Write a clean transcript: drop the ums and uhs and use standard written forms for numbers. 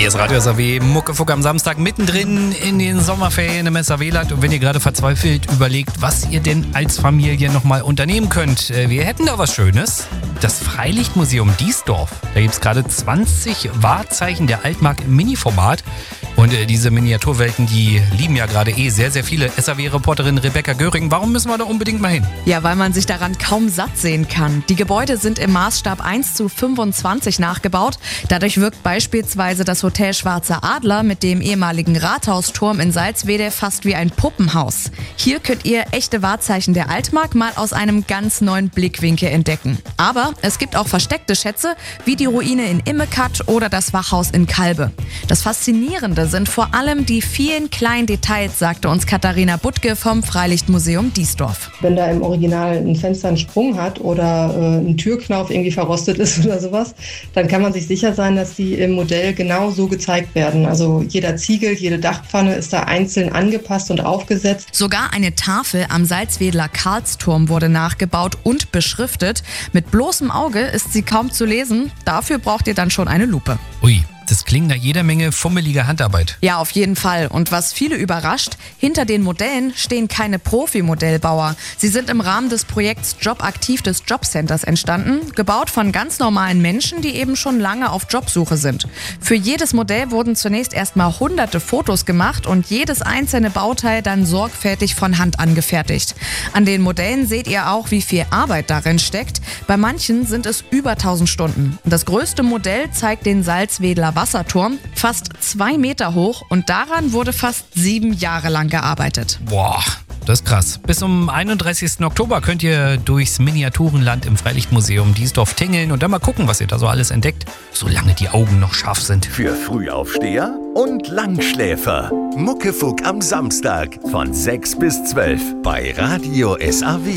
Hier ist Radio SAW, Muckefuck am Samstag, mittendrin in den Sommerferien im SAW-Land. Und wenn ihr gerade verzweifelt überlegt, was ihr denn als Familie nochmal unternehmen könnt, wir hätten da was Schönes. Das Freilichtmuseum Diesdorf. Da gibt es gerade 20 Wahrzeichen der Altmark im Mini-Format. Und diese Miniaturwelten, die lieben ja gerade sehr, sehr viele. SAW-Reporterin Rebecca Göring, warum müssen wir da unbedingt mal hin? Ja, weil man sich daran kaum satt sehen kann. Die Gebäude sind im Maßstab 1:25 nachgebaut. Dadurch wirkt beispielsweise das Hotel Schwarzer Adler mit dem ehemaligen Rathausturm in Salzwedel fast wie ein Puppenhaus. Hier könnt ihr echte Wahrzeichen der Altmark mal aus einem ganz neuen Blickwinkel entdecken. Aber es gibt auch versteckte Schätze, wie die Ruine in Immekat oder das Wachhaus in Kalbe. Das Faszinierende sind vor allem die vielen kleinen Details, sagte uns Katharina Buttke vom Freilichtmuseum Diesdorf. Wenn da im Original ein Fenster einen Sprung hat oder ein Türknauf irgendwie verrostet ist oder sowas, dann kann man sich sicher sein, dass die im Modell genau so gezeigt werden. Also jeder Ziegel, jede Dachpfanne ist da einzeln angepasst und aufgesetzt. Sogar eine Tafel am Salzwedler Karlsturm wurde nachgebaut und beschriftet. Mit bloßem Auge ist sie kaum zu lesen. Dafür braucht ihr dann schon eine Lupe. Ui. Das klingt nach jeder Menge fummeliger Handarbeit. Ja, auf jeden Fall. Und was viele überrascht, hinter den Modellen stehen keine Profi-Modellbauer. Sie sind im Rahmen des Projekts Jobaktiv des Jobcenters entstanden, gebaut von ganz normalen Menschen, die eben schon lange auf Jobsuche sind. Für jedes Modell wurden zunächst erstmal hunderte Fotos gemacht und jedes einzelne Bauteil dann sorgfältig von Hand angefertigt. An den Modellen seht ihr auch, wie viel Arbeit darin steckt. Bei manchen sind es über 1000 Stunden. Das größte Modell zeigt den Salzwedler Wasserturm, fast 2 Meter hoch, und daran wurde fast 7 Jahre lang gearbeitet. Boah, das ist krass. Bis zum 31. Oktober könnt ihr durchs Miniaturenland im Freilichtmuseum Diesdorf tingeln und dann mal gucken, was ihr da so alles entdeckt, solange die Augen noch scharf sind. Für Frühaufsteher und Langschläfer. Muckefuck am Samstag von 6 bis 12 bei Radio SAW.